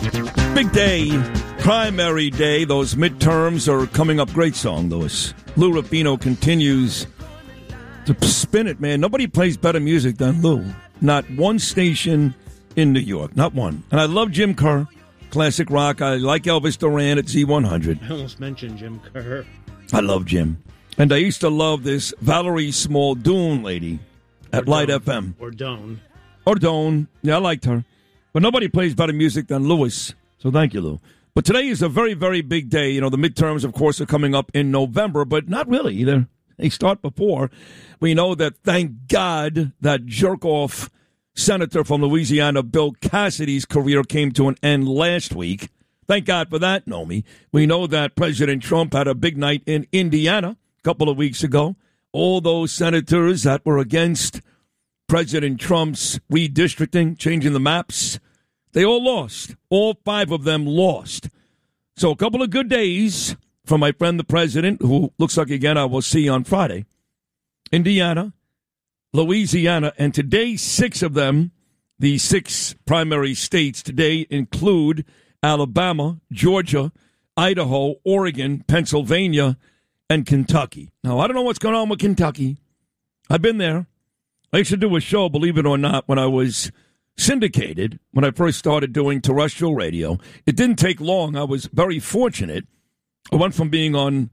Big day, primary day. Those midterms are coming up. Great song, Lewis. Lou Rufino continues to spin it, man. Nobody plays better music than Lou. Not one station in New York. Not one. And I love Jim Kerr, classic rock. I like Elvis Duran at Z100. I almost mentioned Jim Kerr. I love Jim. And I used to love this Valerie Small-Doon lady at Light FM. Or Doan. Or Doan. Yeah, I liked her. But nobody plays better music than Lewis. So thank you, Lou. But today is a very, very big day. You know, the midterms, of course, are coming up in November, but not really either. They start before. We know that, thank God, that jerk-off senator from Louisiana, Bill Cassidy's career came to an end last week. Thank God for that, Nomi. We know that President Trump had a big night in Indiana a couple of weeks ago. All those senators that were against President Trump's redistricting, changing the maps, they all lost. All 5 of them lost. So a couple of good days for my friend the president, who looks like, again, I will see on Friday. Indiana, Louisiana, and today 6 of them, the 6 primary states today include Alabama, Georgia, Idaho, Oregon, Pennsylvania, and Kentucky. Now, I don't know what's going on with Kentucky. I've been there. I used to do a show, believe it or not, when I was syndicated, when I first started doing terrestrial radio. It didn't take long. I was very fortunate. I went from being on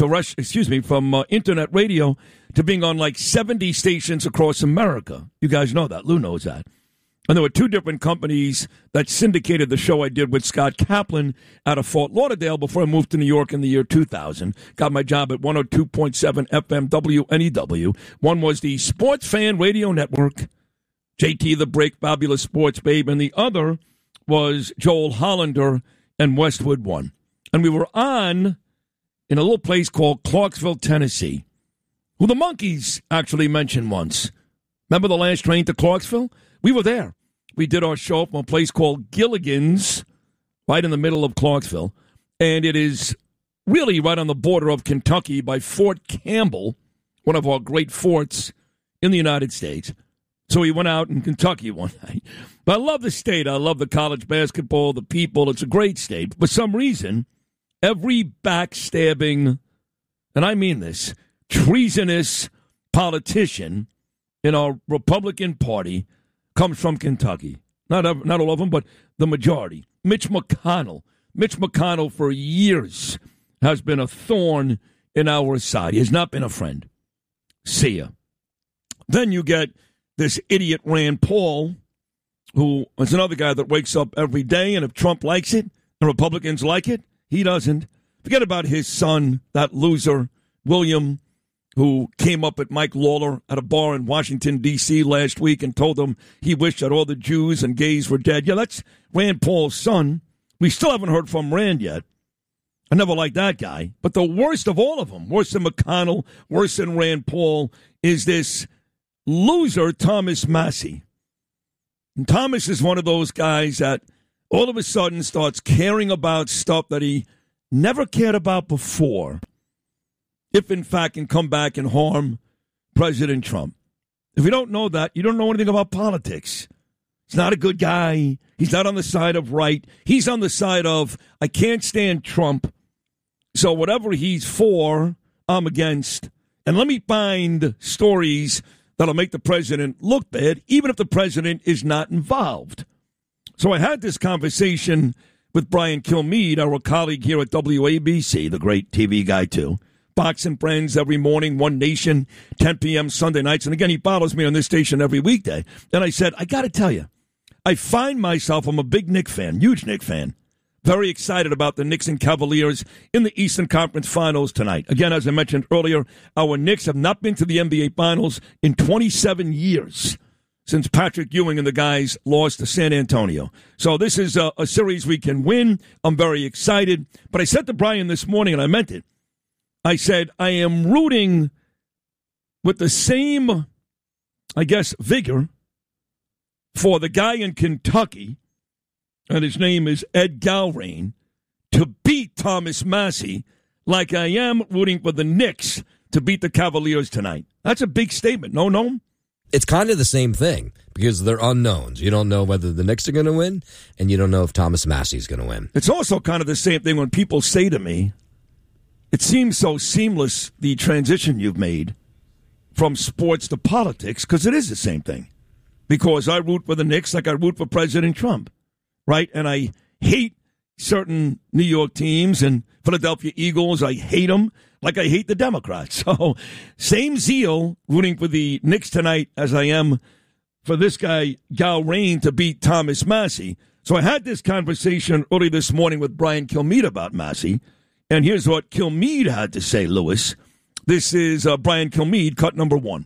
internet radio to being on like 70 stations across America. You guys know that. Lou knows that. And there were 2 different companies that syndicated the show I did with Scott Kaplan out of Fort Lauderdale before I moved to New York in the year 2000. Got my job at 102.7 FM WNEW. One was the Sports Fan Radio Network, JT the Break, Fabulous Sports Babe, and the other was Joel Hollander and Westwood One. And we were on in a little place called Clarksville, Tennessee, who the Monkees actually mentioned once. Remember the last train to Clarksville? We were there. We did our show from a place called Gilligan's, right in the middle of Clarksville. And it is really right on the border of Kentucky by Fort Campbell, one of our great forts in the United States. So we went out in Kentucky one night. But I love the state. I love the college basketball, the people. It's a great state. For some reason, every backstabbing, and I mean this, treasonous politician in our Republican Party comes from Kentucky. Not all of them, but the majority. Mitch McConnell. Mitch McConnell for years has been a thorn in our side. He has not been a friend. See ya. Then you get this idiot Rand Paul, who is another guy that wakes up every day, and if Trump likes it, the Republicans like it, he doesn't. Forget about his son, that loser, William, who came up at Mike Lawler at a bar in Washington, D.C. last week and told him he wished that all the Jews and gays were dead. Yeah, that's Rand Paul's son. We still haven't heard from Rand yet. I never liked that guy. But the worst of all of them, worse than McConnell, worse than Rand Paul, is this loser, Thomas Massie. And Thomas is one of those guys that all of a sudden starts caring about stuff that he never cared about before, if in fact can come back and harm President Trump. If you don't know that, you don't know anything about politics. He's not a good guy. He's not on the side of right. He's on the side of, I can't stand Trump, so whatever he's for, I'm against. And let me find stories that'll make the president look bad, even if the president is not involved. So I had this conversation with Brian Kilmeade, our colleague here at WABC, the great TV guy too. Fox and Friends every morning, One Nation, 10 p.m. Sunday nights. And again, he follows me on this station every weekday. And I said, I got to tell you, I find myself, I'm a big Knicks fan, huge Knicks fan, very excited about the Knicks and Cavaliers in the Eastern Conference Finals tonight. Again, as I mentioned earlier, our Knicks have not been to the NBA Finals in 27 years since Patrick Ewing and the guys lost to San Antonio. So this is a series we can win. I'm very excited. But I said to Brian this morning, and I meant it, I said, I am rooting with the same, I guess, vigor for the guy in Kentucky, and his name is Ed Galrain, to beat Thomas Massie like I am rooting for the Knicks to beat the Cavaliers tonight. That's a big statement. No? It's kind of the same thing because they're unknowns. You don't know whether the Knicks are going to win, and you don't know if Thomas Massey's going to win. It's also kind of the same thing when people say to me, it seems so seamless, the transition you've made from sports to politics, because it is the same thing. Because I root for the Knicks like I root for President Trump, right? And I hate certain New York teams and Philadelphia Eagles. I hate them like I hate the Democrats. So same zeal rooting for the Knicks tonight as I am for this guy, Gal Rain, to beat Thomas Massey. So I had this conversation early this morning with Brian Kilmeade about Massey. And here's what Kilmeade had to say, Lewis. This is Brian Kilmeade, cut number 1.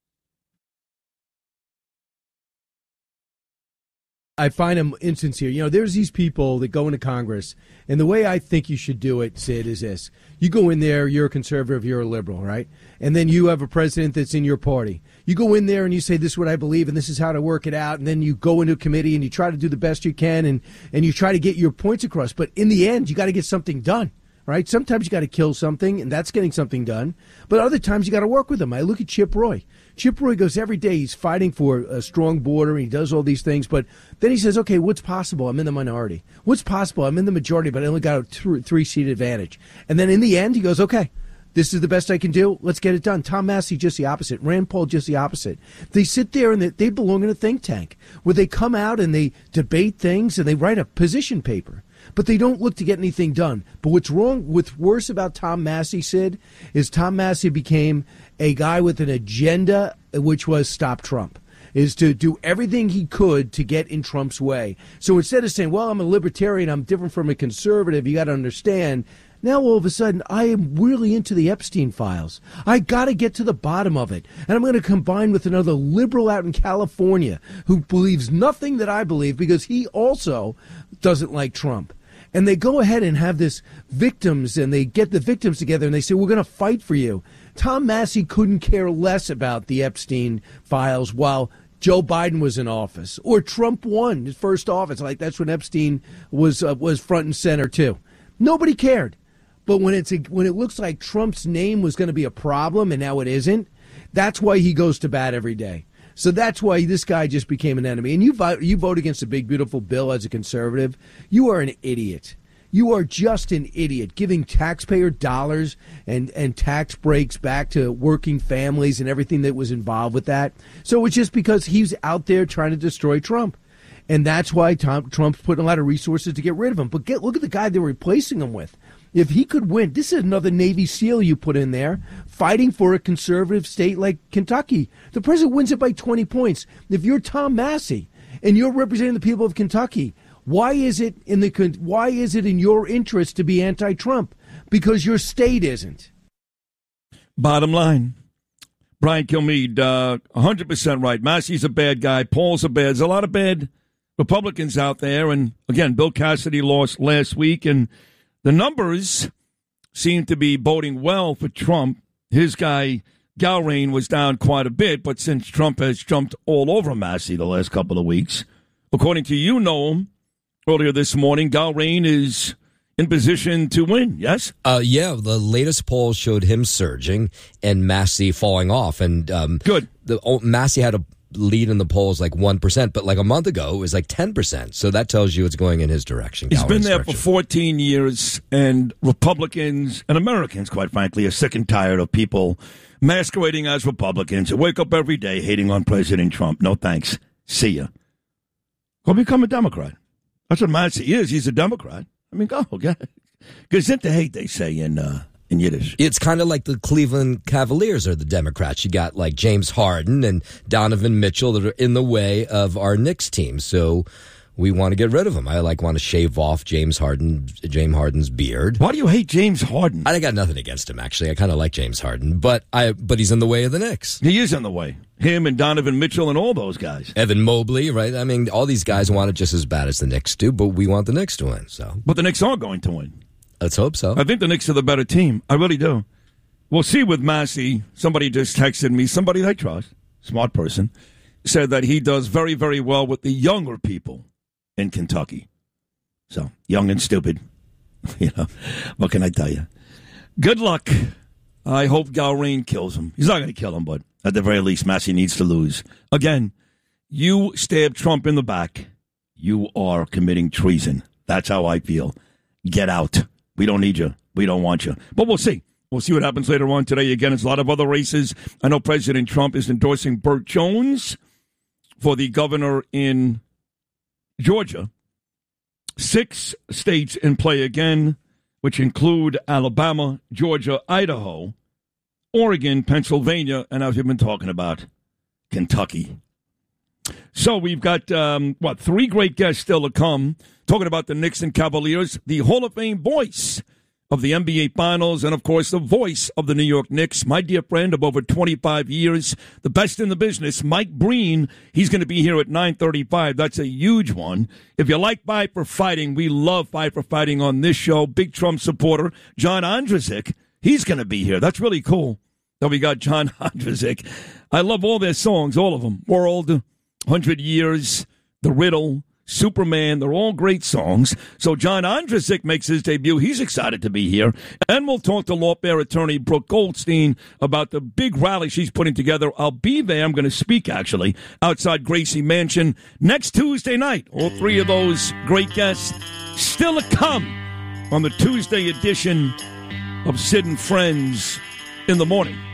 I find him insincere. There's these people that go into Congress, and the way I think you should do it, Sid, is this. You go in there, you're a conservative, you're a liberal, right? And then you have a president that's in your party. You go in there and you say, this is what I believe, and this is how to work it out, and then you go into a committee and you try to do the best you can, and you try to get your points across. But in the end, you got to get something done. Right? Sometimes you got to kill something, and that's getting something done. But other times you got to work with them. I look at Chip Roy. Chip Roy goes every day. He's fighting for a strong border, and he does all these things. But then he says, okay, what's possible? I'm in the minority. What's possible? I'm in the majority, but I only got a 3-seat advantage. And then in the end, he goes, okay, this is the best I can do. Let's get it done. Tom Massey, just the opposite. Rand Paul, just the opposite. They sit there, and they belong in a think tank where they come out and they debate things, and they write a position paper. But they don't look to get anything done. But what's worse about Tom Massey, Sid, is Tom Massey became a guy with an agenda, which was stop Trump, is to do everything he could to get in Trump's way. So instead of saying, well, I'm a libertarian, I'm different from a conservative, you got to understand, now all of a sudden I am really into the Epstein files. I got to get to the bottom of it. And I'm going to combine with another liberal out in California who believes nothing that I believe because he also doesn't like Trump. And they go ahead and have this victims, and they get the victims together, and they say, we're going to fight for you. Tom Massey couldn't care less about the Epstein files while Joe Biden was in office, or Trump won his first office. Like, that's when Epstein was front and center, too. Nobody cared. But when it looks like Trump's name was going to be a problem, and now it isn't, that's why he goes to bat every day. So that's why this guy just became an enemy. And you vote against a big, beautiful bill as a conservative, you are an idiot. You are just an idiot, giving taxpayer dollars and tax breaks back to working families and everything that was involved with that. So it's just because he's out there trying to destroy Trump. And that's why Trump's putting a lot of resources to get rid of him. But look at the guy they're replacing him with. If he could win, this is another Navy SEAL you put in there, fighting for a conservative state like Kentucky. The president wins it by 20 points. If you're Tom Massey and you're representing the people of Kentucky, why is it in your interest to be anti-Trump? Because your state isn't. Bottom line, Brian Kilmeade, 100% right. Massey's a bad guy. Paul's a bad. There's a lot of bad Republicans out there. And again, Bill Cassidy lost last week, and the numbers seem to be boding well for Trump. His guy, Gal Rain, was down quite a bit, but since Trump has jumped all over Massey the last couple of weeks, according to Noam, earlier this morning, Gal Rain is in position to win, yes? Yeah, the latest poll showed him surging and Massey falling off. And good. Massey had a lead in the polls like 1%, but like a month ago it was like 10%. So that tells you it's going in his direction. He's been there for 14 years, and Republicans and Americans, quite frankly, are sick and tired of people masquerading as Republicans who wake up every day hating on President Trump. No thanks. See ya. Go become a Democrat. That's what Massey is. He's a Democrat. I mean, go. Gesundheit hate, they say in Yiddish. It's kind of like the Cleveland Cavaliers are the Democrats. You got like James Harden and Donovan Mitchell that are in the way of our Knicks team. So we want to get rid of them. I want to shave off James Harden's beard. Why do you hate James Harden? I got nothing against him, actually. I kind of like James Harden, but he's in the way of the Knicks. He is in the way. Him and Donovan Mitchell and all those guys. Evan Mobley, right? I mean, all these guys want it just as bad as the Knicks do, but we want the Knicks to win. So, but the Knicks are going to win. Let's hope so. I think the Knicks are the better team. I really do. We'll see with Massey. Somebody just texted me, somebody I trust, smart person, said that he does very, very well with the younger people in Kentucky. So, young and stupid. What can I tell you? Good luck. I hope Gal Rain kills him. He's not going to kill him, but At the very least, Massey needs to lose. Again, you stab Trump in the back, you are committing treason. That's how I feel. Get out. We don't need you. We don't want you. But we'll see. We'll see what happens later on today. Again, there's a lot of other races. I know President Trump is endorsing Burt Jones for the governor in Georgia. 6 states in play again, which include Alabama, Georgia, Idaho, Oregon, Pennsylvania, and as we've been talking about, Kentucky. So we've got, 3 great guests still to come, talking about the Knicks and Cavaliers, the Hall of Fame voice of the NBA Finals, and, of course, the voice of the New York Knicks, my dear friend of over 25 years, the best in the business, Mike Breen. He's going to be here at 9:35. That's a huge one. If you like Five for Fighting, we love Five for Fighting on this show. Big Trump supporter, John Ondrusik, he's going to be here. That's really cool that we got John Ondrusik. I love all their songs, all of them. World, 100 Years, The Riddle, Superman, they're all great songs. So John Ondrusik makes his debut. He's excited to be here. And we'll talk to lawfare attorney Brooke Goldstein about the big rally she's putting together. I'll be there. I'm going to speak, actually, outside Gracie Mansion next Tuesday night. All 3 of those great guests still to come on the Tuesday edition of Sid and Friends in the Morning.